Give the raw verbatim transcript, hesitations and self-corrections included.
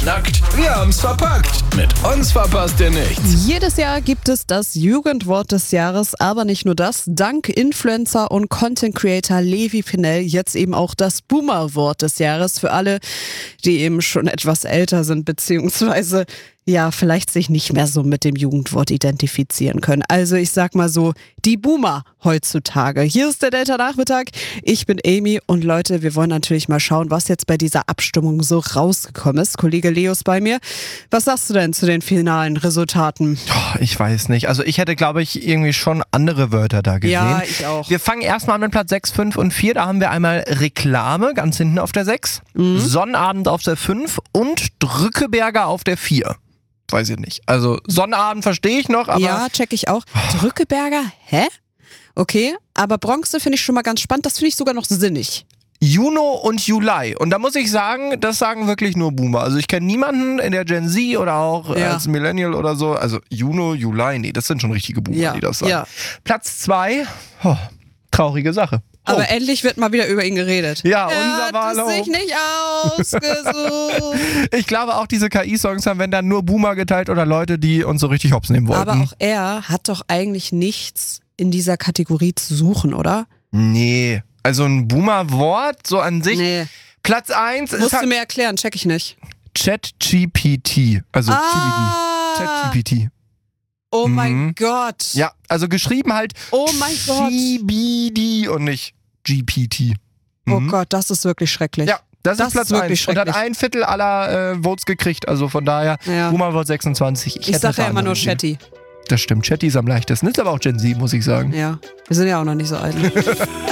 Nackt, wir haben's verpackt. Mit uns verpasst ihr nichts. Jedes Jahr gibt es das Jugendwort des Jahres, aber nicht nur das. Dank Influencer und Content Creator Levi Pinnell jetzt eben auch das Boomer-Wort des Jahres für alle, die eben schon etwas älter sind, beziehungsweise ja, vielleicht sich nicht mehr so mit dem Jugendwort identifizieren können. Also ich sag mal so, die Boomer heutzutage. Hier ist der Delta-Nachmittag. Ich bin Amy und Leute, wir wollen natürlich mal schauen, was jetzt bei dieser Abstimmung so rausgekommen ist. Kollege Leo ist bei mir. Was sagst du denn zu den finalen Resultaten? Oh, ich weiß nicht. Also ich hätte, glaube ich, irgendwie schon andere Wörter da gesehen. Ja, ich auch. Wir fangen erstmal an mit Platz sechs, fünf und vier. Da haben wir einmal Reklame, ganz hinten auf der sechs. Mhm. Sonnabend auf der fünf und Drückeberger auf der vier. Weiß ich nicht. Also Sonnabend verstehe ich noch, aber... Ja, check ich auch. Drückeberger, hä? Okay, aber Bronze finde ich schon mal ganz spannend. Das finde ich sogar noch sinnig. Juno und Juli. Und da muss ich sagen, das sagen wirklich nur Boomer. Also ich kenne niemanden in der Gen Z oder auch Ja. als Millennial oder so. Also Juno, Juli, nee, das sind schon richtige Boomer, Ja, die das sagen. ja. Platz zwei, oh, traurige Sache. Oh. Aber endlich wird mal wieder über ihn geredet. Ja, er unser hat Barlow. es sich nicht ausgesucht. Ich glaube auch, diese K I-Songs haben, wenn dann nur Boomer geteilt oder Leute, die uns so richtig hops nehmen wollten. Aber auch er hat doch eigentlich nichts in dieser Kategorie zu suchen, oder? Nee, also ein Boomer-Wort so an sich. Nee. Platz eins ist Musst du halt mir erklären, check ich nicht. ChatGPT. Also Ah. G P T. ChatGPT. Oh mein Mhm. Gott. Ja, also geschrieben halt Oh mein Gott. G B D und nicht G P T. Oh Mhm. Gott, das ist wirklich schrecklich. Ja, das, Das ist Platz ist wirklich eins und hat schrecklich. ein Viertel aller äh, Votes gekriegt. Also von daher, Ja. Boomer-Wort sechsundzwanzig. Ich hätte sag ja da immer nur andere gesehen. Chatty. Das stimmt, Chatty ist am leichtesten. Ist aber auch Gen Z, muss ich sagen. Ja, wir sind ja auch noch nicht so alt.